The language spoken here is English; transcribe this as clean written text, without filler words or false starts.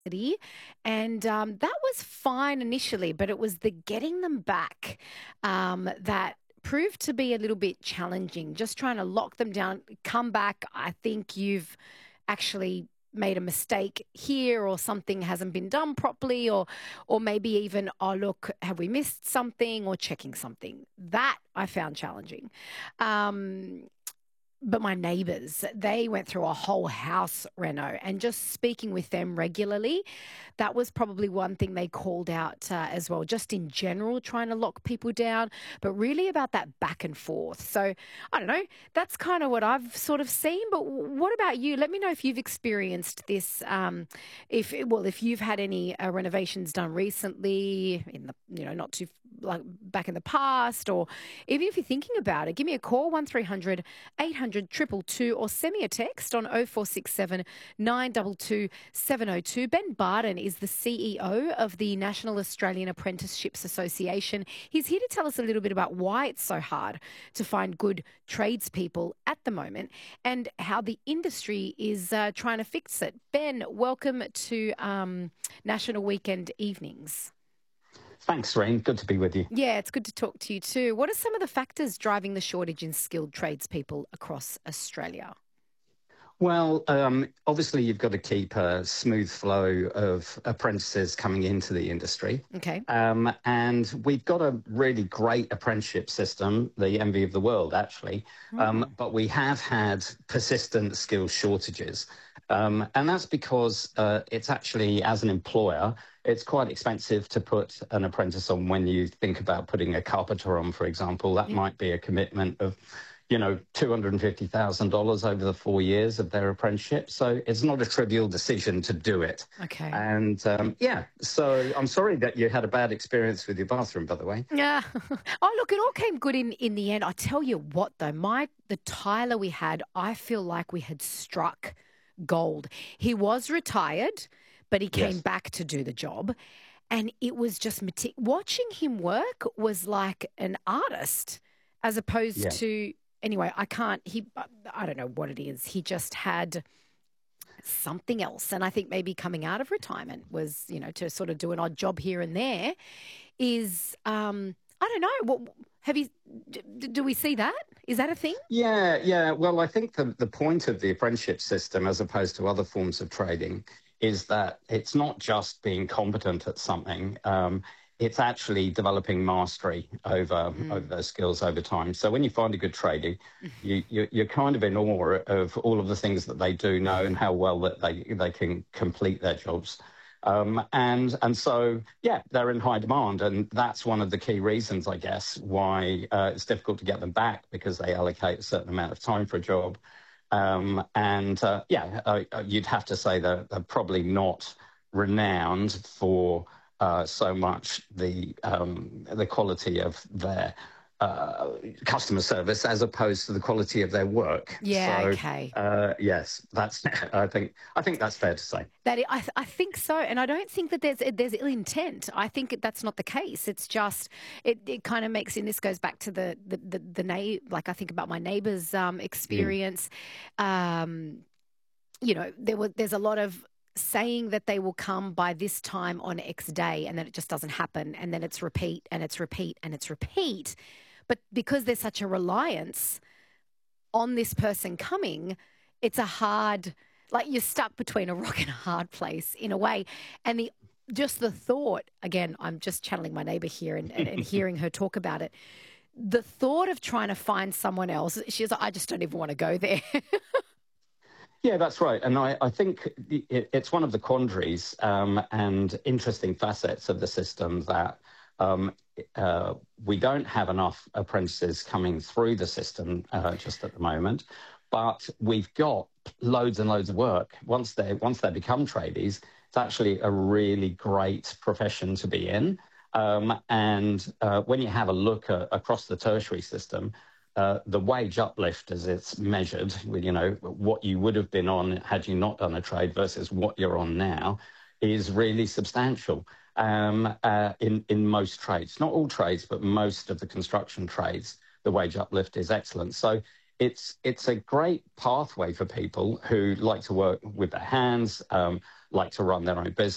city, and that was fine initially, but it was the getting them back that proved to be a little bit challenging. Just trying to lock them down, come back. I think you've actually made a mistake here or something hasn't been done properly or maybe even, oh look, have we missed something, or checking something that I found challenging. um but my neighbours, they went through a whole house reno, and just speaking with them regularly, that was probably one thing they called out as well, just in general, trying to lock people down, but really about that back and forth. So I don't know, that's kind of what I've sort of seen. But what about you? Let me know if you've experienced this, if you've had any renovations done recently in the, not too like back in the past, or even if you're thinking about it, give me a call, 1300 800 222, or send me a text on 0467 922 702. Ben Barden is the CEO of the National Australian Apprenticeships Association. He's here to tell us a little bit about why it's so hard to find good tradespeople at the moment and how the industry is trying to fix it. Ben, welcome to National Weekend Evenings. Thanks, Rain. Good to be with you. Yeah, it's good to talk to you too. What are some of the factors driving the shortage in skilled tradespeople across Australia? Well, obviously, you've got to keep a smooth flow of apprentices coming into the industry. Okay. And we've got a really great apprenticeship system, the envy of the world, actually. But we have had persistent skills shortages. And that's because it's actually, as an employer, it's quite expensive to put an apprentice on. When you think about putting a carpenter on, for example, that might be a commitment of, $250,000 over the 4 years of their apprenticeship. So it's not a trivial decision to do it. Okay. And so I'm sorry that you had a bad experience with your bathroom, by the way. Yeah. Oh, look, it all came good in the end. I tell you what, though, the Tyler we had, I feel like we had struck gold. He was retired, but he came back to do the job. And it was just watching him work was like an artist, as opposed to, anyway, I don't know what it is. He just had something else. And I think maybe coming out of retirement was, to sort of do an odd job here and there is, I don't know. What have you? Do we see that? Is that a thing? Yeah. Well, I think the point of the apprenticeship system, as opposed to other forms of trading, is that it's not just being competent at something. It's actually developing mastery over those skills over time. So when you find a good tradie, you're kind of in awe of all of the things that they do know and how well that they can complete their jobs. And so, they're in high demand. And that's one of the key reasons, I guess, why it's difficult to get them back, because they allocate a certain amount of time for a job. You'd have to say that they're probably not renowned for so much the quality of their customer service as opposed to the quality of their work. Yeah. So, Okay. yes, that's. I think that's fair to say. I think so, and I don't think that there's ill intent. I think that's not the case. It's just it kind of makes, and this goes back to the like I think about my neighbour's experience. There's a lot of saying that they will come by this time on X day, and then it just doesn't happen, and then it's repeat and it's repeat and it's repeat. But because there's such a reliance on this person coming, it's a hard, like you're stuck between a rock and a hard place in a way. And just the thought, again, I'm just channeling my neighbour here and hearing her talk about it. The thought of trying to find someone else, she's like, I just don't even want to go there. Yeah, that's right. And I think it's one of the quandaries and interesting facets of the system that we don't have enough apprentices coming through the system just at the moment, but we've got loads and loads of work. Once they become tradies, it's actually a really great profession to be in. And when you have a look across the tertiary system, the wage uplift, as it's measured, with what you would have been on had you not done a trade versus what you're on now, is really substantial in most trades. Not all trades, but most of the construction trades, the wage uplift is excellent. So it's a great pathway for people who like to work with their hands, like to run their own business.